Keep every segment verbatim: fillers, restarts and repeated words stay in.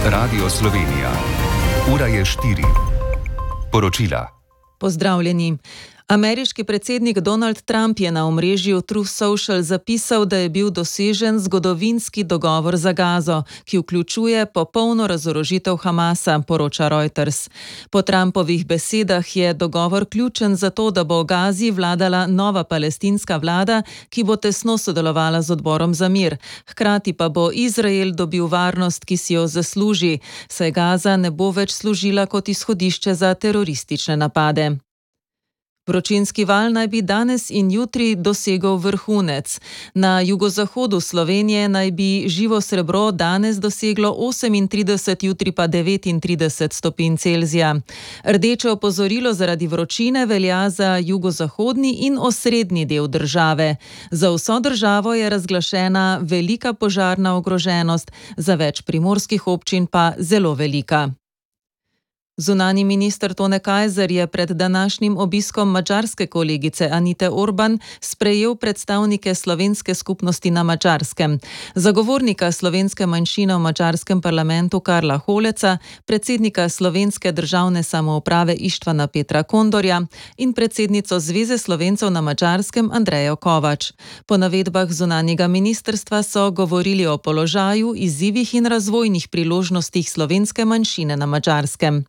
Radio Slovenija. Ura je štiri. Poročila. Pozdravljeni. Ameriški predsednik Donald Trump je na omrežju Truth Social zapisal, da je bil dosežen zgodovinski dogovor za Gazo, ki vključuje popolno razorožitev Hamasa, poroča Reuters. Po Trumpovih besedah je dogovor ključen za to, da bo v Gazi vladala nova palestinska vlada, ki bo tesno sodelovala z odborom za mir. Hkrati pa bo Izrael dobil varnost, ki si jo zasluži, saj Gaza ne bo več služila kot izhodišče za teroristične napade. Vročinski val naj bi danes in jutri dosegel vrhunec. Na jugozahodu Slovenije naj bi živo srebro danes doseglo osemintrideset, jutri pa devetintrideset stopinj Celzija. Rdeče opozorilo zaradi vročine velja za jugozahodni in osrednji del države. Za vso državo je razglašena velika požarna ogroženost, za več primorskih občin pa zelo velika. Zunanji minister Tone Kajzer je pred današnjim obiskom madžarske kolegice Anite Orban sprejel predstavnike slovenske skupnosti na Madžarskem. Zagovornika slovenske manjšine v madžarskem parlamentu Karla Holeca, predsednika slovenske državne samouprave Ištvana Petra Kondorja in predsednico Zveze Slovencev na Madžarskem Andrejo Kovač. Po navedbah zunanjega ministrstva so govorili o položaju, izzivih in razvojnih priložnostih slovenske manjšine na Madžarskem.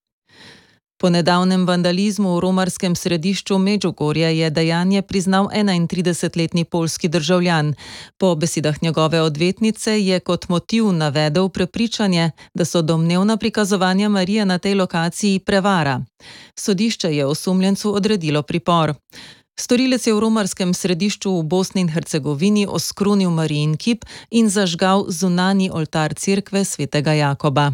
Po nedavnem vandalizmu v romarskem središču Medžugorje je dejanje priznal enaintridesetletni poljski državljan. Po besedah njegove odvetnice je kot motiv navedel prepričanje, da so domnevna prikazovanja Marije na tej lokaciji prevara. Sodišče je osumljencu odredilo pripor. Storilec je v romarskem središču v Bosni in Hercegovini oskrunil Marijin kip in zažgal zunanji oltar cerkve svetega Jakoba.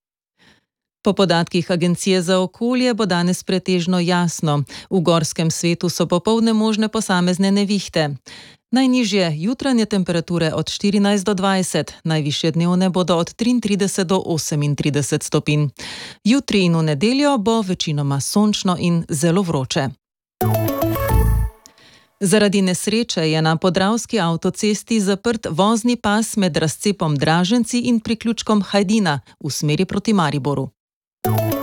Po podatkih Agencije za okolje bo danes pretežno jasno. V gorskem svetu so popoldne možne posamezne nevihte. Najnižje jutranje temperature od štirinajst do dvajset, najvišje dnevne bodo od triintrideset do osemintrideset stopinj. Jutri in v nedeljo bo večinoma sončno in zelo vroče. Zaradi nesreče je na podravski avtocesti zaprt vozni pas med razcepom Draženci in priključkom Hajdina v smeri proti Mariboru.